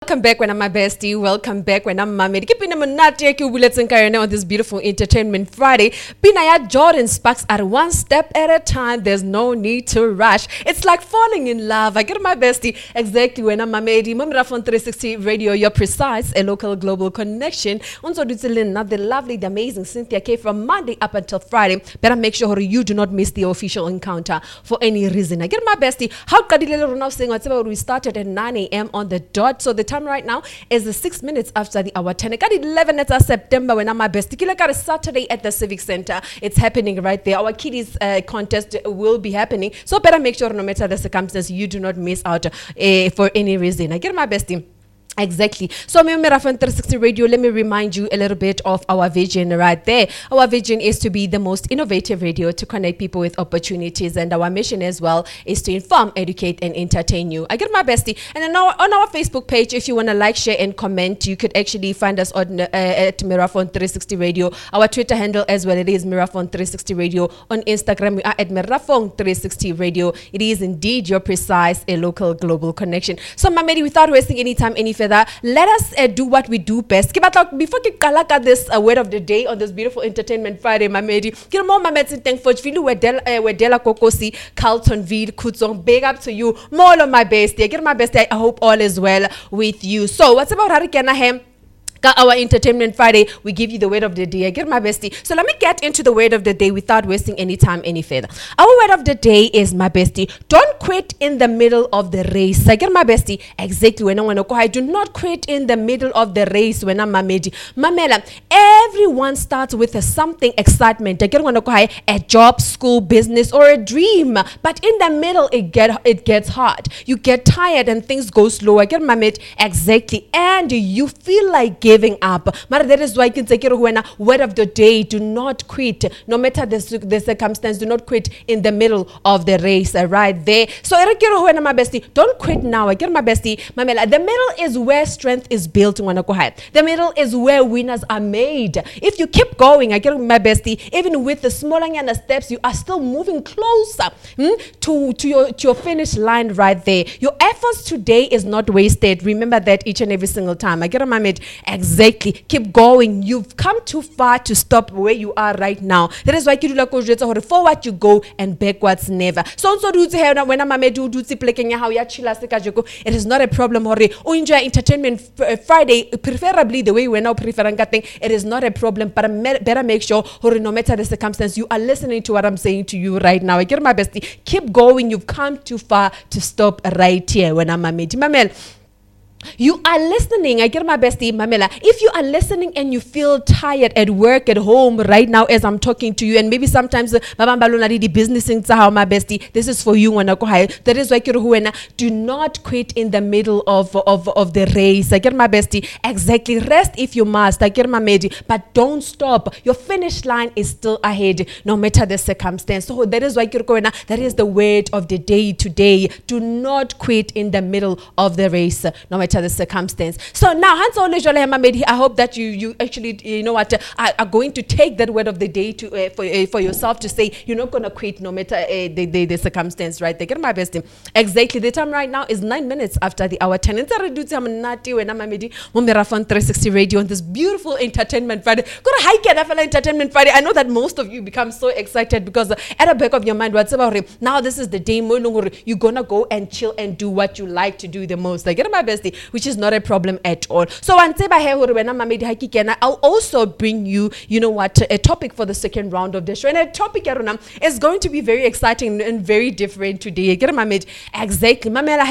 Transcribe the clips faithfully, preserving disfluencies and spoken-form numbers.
Welcome back when I'm my bestie. Welcome back when I'm my mate. Keeping them not take you bullets and carrying on this beautiful Entertainment Friday. Pinaya Jordan Sparks at one step at a time. There's no need to rush. It's like falling in love. I get my bestie exactly when I'm my mate. Mamira from three sixty Radio, you're precise, a local global connection. Also, not the lovely, the amazing Cynthia K from Monday up until Friday. Better make sure you do not miss the official encounter for any reason. I get my bestie. How could you saying whatever we started at nine a.m. on the dot. So the time right now is the six minutes after the hour ten. I got eleven at September when I'm my best. I got a Saturday at the Civic Center. It's happening right there. Our kiddies uh, contest will be happening. So better make sure no matter the circumstance, you do not miss out uh, for any reason. I get my bestie. Exactly. So, Mira from three sixty Radio, let me remind you a little bit of our vision right there. Our vision is to be the most innovative radio to connect people with opportunities, and our mission as well is to inform, educate, and entertain you. I get my bestie. And then our, on our Facebook page, if you want to like, share, and comment, you could actually find us on uh, at Miraphone three sixty Radio. Our Twitter handle as well, it is Miraphone three sixty Radio. On Instagram, we are at Miraphone three sixty Radio. It is indeed your precise, a local global connection. So, Mamedi, without wasting any time, any further, let us uh, do what we do best. Before you kalaka this uh, word of the day on this beautiful Entertainment Friday, Mamedi, you know, Mamedi, thank for you, Wedela Kokosi, Carlton Ville, Kutzong, big up to you, more of my best. I get my best. I hope all is well with you. So, what's about Harikana Hem? Our Entertainment Friday, we give you the word of the day. I get my bestie. So let me get into the word of the day without wasting any time any further. Our word of the day is, my bestie, don't quit in the middle of the race. I get my bestie. Exactly when I want to go. I do not quit in the middle of the race when I'm mamedi. Mamela, everyone starts with a something excitement. I get want to go a job, school, business, or a dream. But in the middle, it get it gets hard. You get tired and things go slow. I get my mate. Exactly. And you feel like giving up. But that is why I can take it when word of the day, do not quit. No matter the, the circumstance, do not quit in the middle of the race, uh, right there. So when my bestie, don't quit now. I get my bestie. Mamela, the middle is where strength is built. The middle is where winners are made. If you keep going, I get my bestie, even with the smaller steps, you are still moving closer hmm, to, to, your, to your finish line right there. Your efforts today is not wasted. Remember that each and every single time. I get my mate. Exactly. Keep going. You've come too far to stop where you are right now. That is why you do forward you go and backwards never. So so do when I'm a do do how ya chila it is not a problem. Oh, enjoy Entertainment Friday, preferably the way we're now preferring thing. It is not a problem, but better make sure no matter the circumstance, you are listening to what I'm saying to you right now. I get my bestie. Keep going. You've come too far to stop right here when I'm a Mamel. You are listening. I get my bestie, Mamela. If you are listening and you feel tired at work, at home, right now as I'm talking to you, and maybe sometimes the business things are my bestie, this is for you. That is why do not quit in the middle of, of, of the race. I get my bestie. Exactly. Rest if you must. I get my medi. But don't stop. Your finish line is still ahead, no matter the circumstance. So that is why that is the word of the day today. Do not quit in the middle of the race, no matter the circumstance. So now, Hans I hope that you you actually you know what uh, are, are going to take that word of the day to uh, for uh, for yourself to say you're not gonna quit no matter uh, the, the the circumstance. Right? They get my best. Exactly. The time right now is nine minutes after the hour ten. When I'm Miraphone three sixty Radio on this beautiful Entertainment Friday. Entertainment Friday. I know that most of you become so excited because uh, at the back of your mind, what's about it? Now this is the day you're gonna go and chill and do what you like to do the most. I get my bestie, which is not a problem at all. So I'll also bring you, you know what, a topic for the second round of the show. And a topic is going to be very exciting and very different today. Exactly.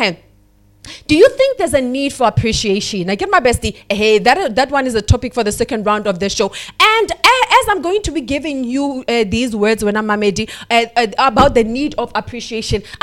Do you think there's a need for appreciation? I get my bestie. Hey, that that one is a topic for the second round of the show. And as I'm going to be giving you uh, these words when I'm Mamedi uh, uh, about the need of appreciation,